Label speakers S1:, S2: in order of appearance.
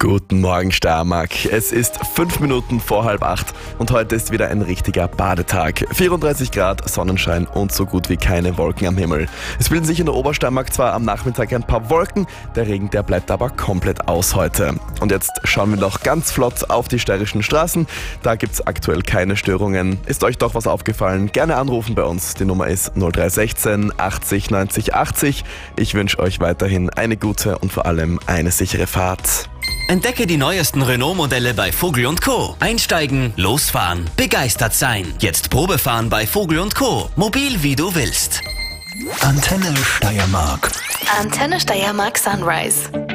S1: Guten Morgen, Steiermark. Es ist 5 Minuten vor 7:30 und heute ist wieder ein richtiger Badetag. 34 Grad, Sonnenschein und so gut wie keine Wolken am Himmel. Es bilden sich in der Obersteiermark zwar am Nachmittag ein paar Wolken, der Regen, der bleibt aber komplett aus heute. Und jetzt schauen wir noch ganz flott auf die steirischen Straßen. Da gibt's aktuell keine Störungen. Ist euch doch was aufgefallen? Gerne anrufen bei uns. Die Nummer ist 0316 80 90 80. Ich wünsche euch weiterhin eine gute und vor allem eine sichere Fahrt.
S2: Entdecke die neuesten Renault-Modelle bei Vogel & Co. Einsteigen, losfahren, begeistert sein. Jetzt Probefahren bei Vogel & Co. Mobil wie du willst.
S3: Antenne Steiermark.
S4: Antenne Steiermark Sunrise.